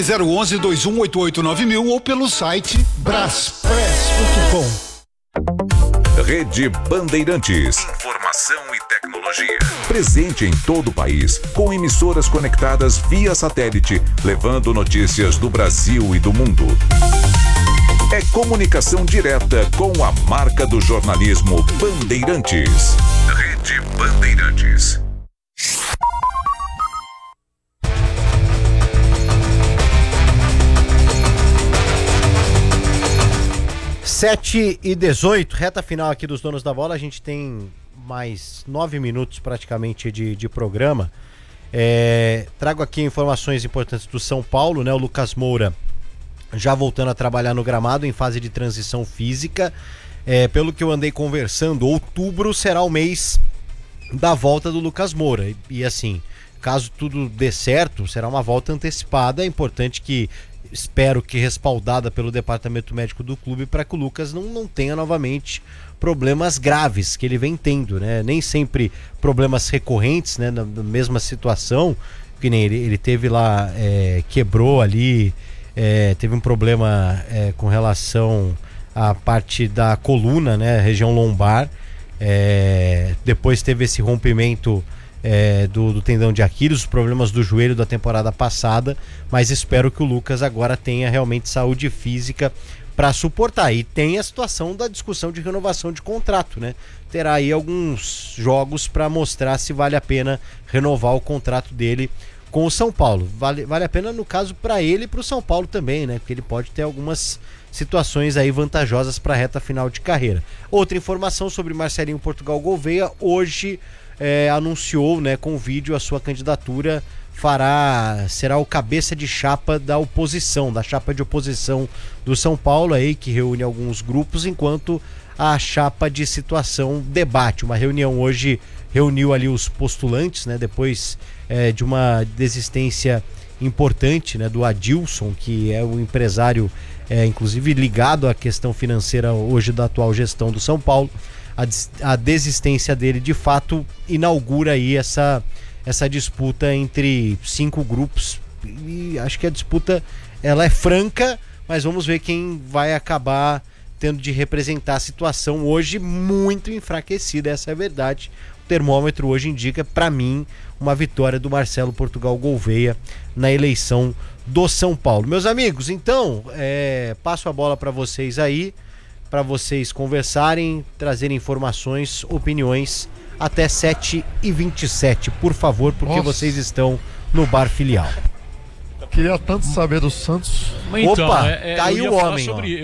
011-2188-9000 ou pelo site braspress.com. Rede Bandeirantes. Informação e tecnologia. Presente em todo o país, com emissoras conectadas via satélite, levando notícias do Brasil e do mundo. É comunicação direta com a marca do jornalismo Bandeirantes. Rede Bandeirantes. Sete e 18, reta final aqui dos Donos da Bola. A gente tem mais 9 minutos praticamente de programa. Trago aqui informações importantes do São Paulo, né? O Lucas Moura já voltando a trabalhar no gramado em fase de transição física. Pelo que eu andei conversando, outubro será o mês da volta do Lucas Moura. E assim, caso tudo dê certo, será uma volta antecipada. É importante que, espero que respaldada pelo departamento médico do clube, para que o Lucas não tenha novamente problemas graves que ele vem tendo, né? Nem sempre problemas recorrentes, né? Na mesma situação, que nem ele teve lá, quebrou ali, teve um problema com relação à parte da coluna, né? Região lombar, depois teve esse rompimento do tendão de Aquiles, os problemas do joelho da temporada passada, mas espero que o Lucas agora tenha realmente saúde física para suportar. E tem a situação da discussão de renovação de contrato, né? Terá aí alguns jogos para mostrar se vale a pena renovar o contrato dele com o São Paulo. Vale a pena, no caso, para ele e para o São Paulo também, né? Porque ele pode ter algumas situações aí vantajosas para a reta final de carreira. Outra informação sobre Marcelinho Portugal Gouveia: hoje anunciou, né, com vídeo, a sua candidatura, será o cabeça de chapa da oposição, da chapa de oposição do São Paulo aí, que reúne alguns grupos, enquanto a chapa de situação debate. Uma reunião hoje reuniu ali os postulantes, né, depois de uma desistência importante, né, do Adilson, que é um empresário inclusive ligado à questão financeira hoje da atual gestão do São Paulo. A desistência dele, de fato, inaugura aí essa disputa entre 5 grupos, e acho que a disputa ela é franca, mas vamos ver quem vai acabar tendo de representar a situação hoje muito enfraquecida. Essa é a verdade. O termômetro hoje indica, para mim, uma vitória do Marcelo Portugal Gouveia na eleição do São Paulo. Meus amigos, então, passo a bola para vocês aí, para vocês conversarem, trazerem informações, opiniões, até 7h27, por favor, porque Nossa, vocês estão no Bar Filial. Queria tanto saber do Santos. Então, opa, tá aí o homem.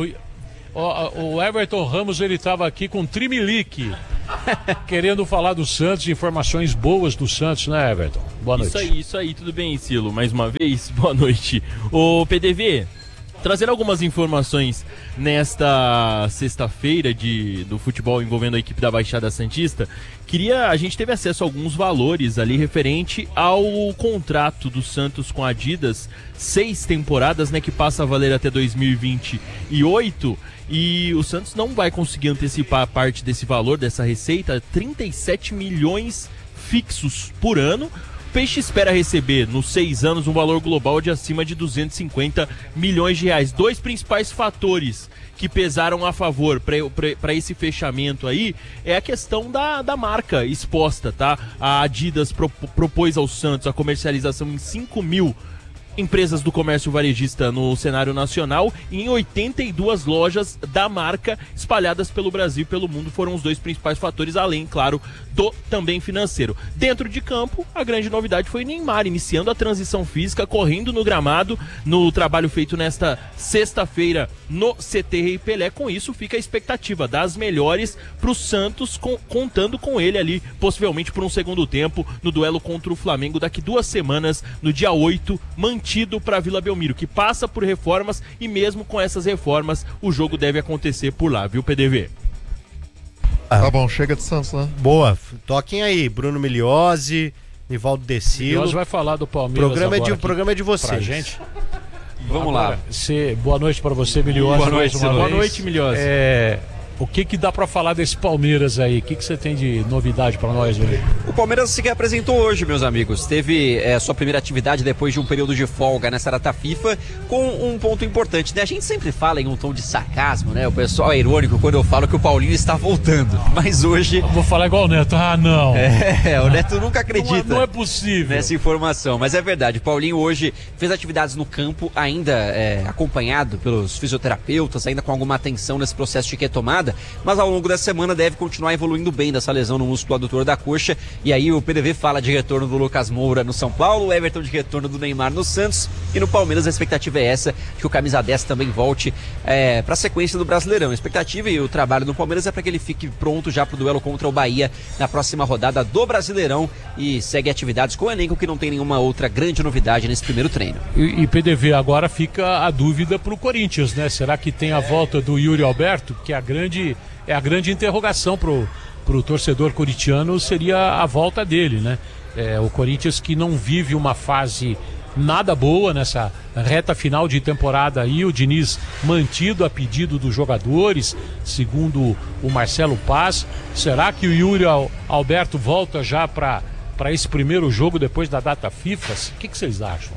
O Everton Ramos, ele estava aqui com trimelique, querendo falar do Santos, informações boas do Santos, né, Everton? Boa noite. Isso aí, tudo bem, Silo? Mais uma vez, boa noite. Ô, PDV, trazendo algumas informações nesta sexta-feira do futebol envolvendo a equipe da Baixada Santista, a gente teve acesso a alguns valores ali referente ao contrato do Santos com a Adidas, 6 temporadas, né, que passa a valer até 2028, e o Santos não vai conseguir antecipar a parte desse valor, dessa receita, 37 milhões fixos por ano. O Peixe espera receber, nos 6 anos, um valor global de acima de 250 milhões de reais. 2 principais fatores que pesaram a favor para esse fechamento aí é a questão da marca exposta, tá? A Adidas propôs ao Santos a comercialização em 5 mil empresas do comércio varejista no cenário nacional e em 82 lojas da marca espalhadas pelo Brasil e pelo mundo. Foram os 2 principais fatores, além, claro, do também financeiro. Dentro de campo, a grande novidade foi Neymar iniciando a transição física, correndo no gramado, no trabalho feito nesta sexta-feira no CT Rei Pelé. Com isso, fica a expectativa das melhores para o Santos, contando com ele ali, possivelmente por um segundo tempo, no duelo contra o Flamengo daqui 2 semanas, no dia 8, mantido para Vila Belmiro, que passa por reformas, e mesmo com essas reformas o jogo deve acontecer por lá, viu, PDV? Tá bom, chega de Santos, né? Boa, toquem aí, Bruno Miliose, Nivaldo Decilo. Miliose vai falar do Palmeiras. O programa é de vocês. Pra gente. Vamos lá. Boa noite para você, Miliose. Boa noite, Boa noite, Miliose. O que dá pra falar desse Palmeiras aí? O que você tem de novidade pra nós, velho? O Palmeiras se apresentou hoje, meus amigos. Teve sua primeira atividade depois de um período de folga nessa data FIFA, com um ponto importante, né? A gente sempre fala em um tom de sarcasmo, né? O pessoal é irônico quando eu falo que o Paulinho está voltando. Mas hoje... Eu vou falar igual o Neto. Ah, não. O Neto nunca acredita. Não é possível. Nessa informação. Mas é verdade. O Paulinho hoje fez atividades no campo, ainda acompanhado pelos fisioterapeutas, ainda com alguma atenção nesse processo de retomada. Mas ao longo da semana deve continuar evoluindo bem dessa lesão no músculo adutor da coxa. E aí o PDV fala de retorno do Lucas Moura no São Paulo, o Everton de retorno do Neymar no Santos. E no Palmeiras a expectativa é essa, que o camisa 10 também volte para a sequência do Brasileirão. A expectativa e o trabalho do Palmeiras é para que ele fique pronto já para o duelo contra o Bahia na próxima rodada do Brasileirão. E segue atividades com o elenco, que não tem nenhuma outra grande novidade nesse primeiro treino. E PDV, agora fica a dúvida para o Corinthians, né? Será que tem a volta do Yuri Alberto, que é a grande interrogação pro torcedor corintiano, seria a volta dele, né? O Corinthians que não vive uma fase nada boa nessa reta final de temporada aí, o Diniz mantido a pedido dos jogadores, segundo o Marcelo Paz. Será que o Yuri Alberto volta já para esse primeiro jogo depois da data FIFA? O que vocês acham?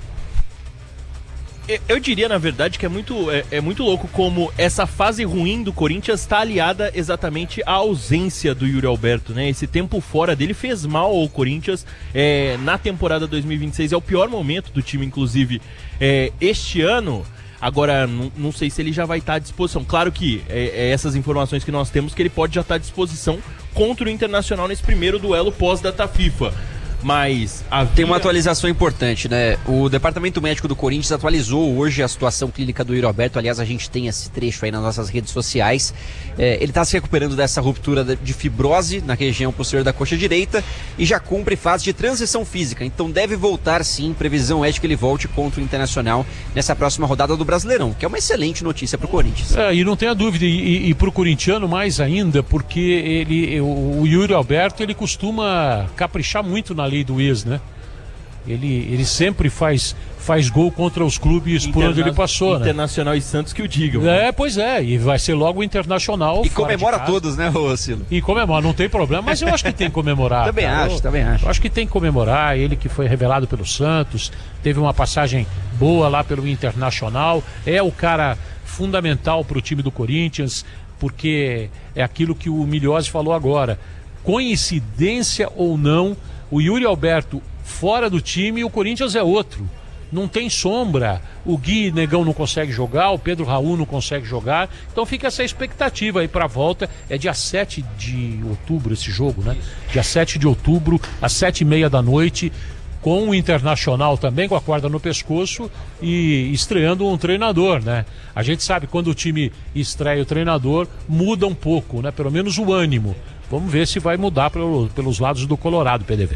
Eu diria, na verdade, que é muito louco como essa fase ruim do Corinthians está aliada exatamente à ausência do Yuri Alberto, né? Esse tempo fora dele fez mal ao Corinthians na temporada 2026. É o pior momento do time, inclusive, este ano. Agora, não sei se ele já vai estar à disposição. Claro que essas informações que nós temos, que ele pode já estar à disposição contra o Internacional nesse primeiro duelo pós-data FIFA. Mas tem uma atualização importante, né? O departamento médico do Corinthians atualizou hoje a situação clínica do Yuri Alberto. Aliás, a gente tem esse trecho aí nas nossas redes sociais. Ele está se recuperando dessa ruptura de fibrose na região posterior da coxa direita e já cumpre fase de transição física. Então deve voltar sim, previsão é de que ele volte contra o Internacional nessa próxima rodada do Brasileirão, que é uma excelente notícia para o Corinthians. E não tenha dúvida, e para o corintiano mais ainda, porque o Yuri Alberto, ele costuma caprichar muito na lei do ex, né? Ele sempre faz gol contra os clubes por onde ele passou, Internacional, né? E Santos que o digam. Pois é, e vai ser logo o Internacional. E comemora todos, né, Rocilo? E comemora, não tem problema, mas eu acho que tem que comemorar. Também acho. Eu acho que tem que comemorar, ele que foi revelado pelo Santos, teve uma passagem boa lá pelo Internacional, é o cara fundamental para o time do Corinthians, porque é aquilo que o Milhose falou agora. Coincidência ou não, o Yuri Alberto fora do time e o Corinthians é outro. Não tem sombra. O Gui Negão não consegue jogar, o Pedro Raul não consegue jogar. Então fica essa expectativa aí para a volta. É dia 7 de outubro esse jogo, né? Dia 7 de outubro, às 7h30 da noite, com o Internacional também, com a corda no pescoço e estreando um treinador, né? A gente sabe quando o time estreia o treinador, muda um pouco, né? Pelo menos o ânimo. Vamos ver se vai mudar pelos lados do Colorado, PDV.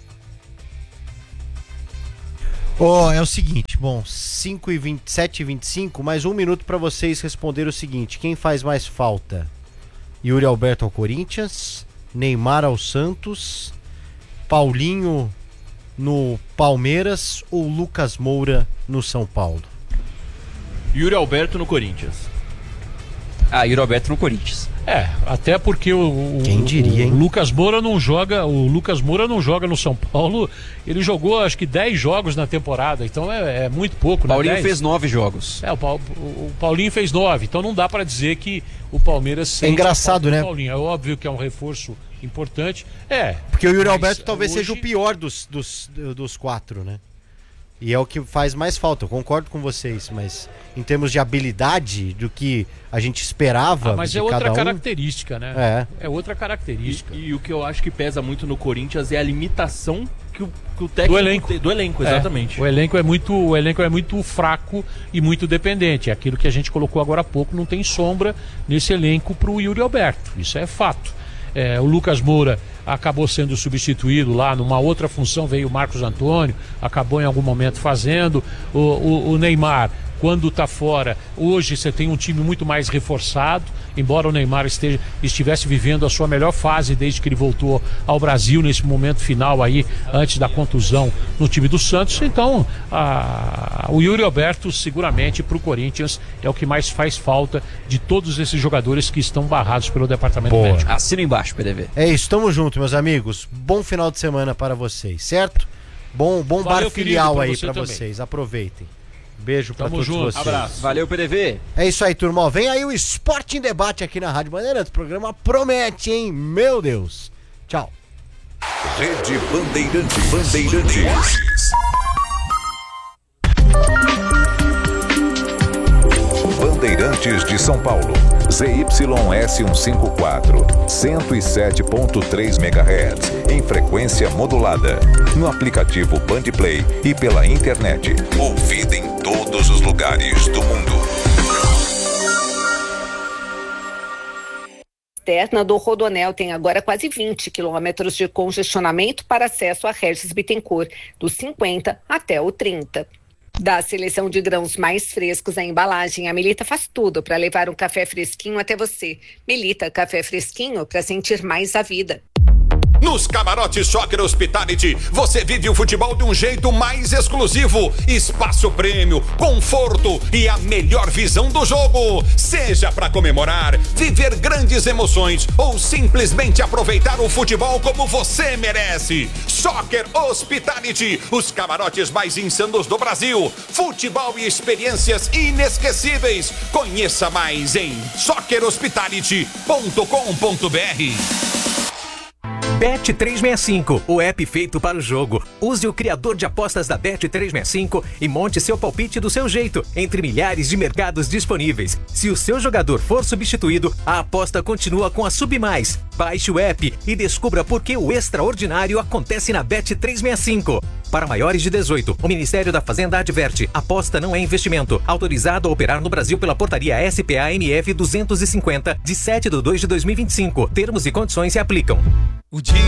É o seguinte, 7h25, mais um minuto para vocês responder o seguinte: quem faz mais falta? Yuri Alberto ao Corinthians, Neymar ao Santos, Paulinho no Palmeiras ou Lucas Moura no São Paulo? Yuri Alberto no Corinthians. Yuri Alberto no Corinthians. Até porque quem diria, hein? O Lucas Moura não joga no São Paulo. Ele jogou acho que 10 jogos na temporada, então é muito pouco. Paulinho fez 9 jogos. O Paulinho fez 9, então não dá para dizer que o Palmeiras sente. É engraçado, né? Paulinho. É óbvio que é um reforço importante. Porque o Yuri Alberto talvez seja o pior dos 4, né? E é o que faz mais falta, eu concordo com vocês, mas em termos de habilidade, do que a gente esperava. Mas é outra característica, né? É outra característica. E o que eu acho que pesa muito no Corinthians é a limitação que o técnico do elenco, exatamente. O elenco é muito fraco e muito dependente. É aquilo que a gente colocou agora há pouco, não tem sombra nesse elenco para o Yuri Alberto. Isso é fato. O Lucas Moura acabou sendo substituído lá numa outra função, veio o Marcos Antônio, acabou em algum momento fazendo. O Neymar, quando está fora. Hoje você tem um time muito mais reforçado, embora o Neymar estivesse vivendo a sua melhor fase desde que ele voltou ao Brasil nesse momento final aí, antes da contusão no time do Santos. Então o Yuri Alberto seguramente para o Corinthians é o que mais faz falta de todos esses jogadores que estão barrados pelo departamento médico. Assina embaixo, PDV. É isso, tamo junto, meus amigos. Bom final de semana para vocês, certo? Bom bar filial aí pra vocês. Aproveitem. Beijo pra todos vocês. Abraço. Valeu, PDV. É isso aí, turma. Vem aí o Esporte em Debate aqui na Rádio Bandeirantes. O programa promete, hein? Meu Deus. Tchau. Rede Bandeirantes. Bandeirantes de São Paulo. ZYS 154, 107.3 MHz, em frequência modulada. No aplicativo Bandplay e pela internet. Ouvida em todos os lugares do mundo. Externa do Rodoanel tem agora quase 20 quilômetros de congestionamento para acesso a Regis Bittencourt, do 50 até o 30. Da seleção de grãos mais frescos à embalagem, a Melita faz tudo para levar um café fresquinho até você. Melita, café fresquinho para sentir mais a vida. Nos camarotes Soccer Hospitality, você vive o futebol de um jeito mais exclusivo. Espaço prêmio, conforto e a melhor visão do jogo. Seja para comemorar, viver grandes emoções ou simplesmente aproveitar o futebol como você merece. Soccer Hospitality, os camarotes mais insanos do Brasil. Futebol e experiências inesquecíveis. Conheça mais em soccerhospitality.com.br. Bet365, o app feito para o jogo. Use o criador de apostas da Bet365 e monte seu palpite do seu jeito, entre milhares de mercados disponíveis. Se o seu jogador for substituído, a aposta continua com a Submais. Baixe o app e descubra por que o extraordinário acontece na Bet365. Para maiores de 18, o Ministério da Fazenda adverte: aposta não é investimento. Autorizado a operar no Brasil pela portaria SPA-MF 250, de 7/2/2025. Termos e condições se aplicam.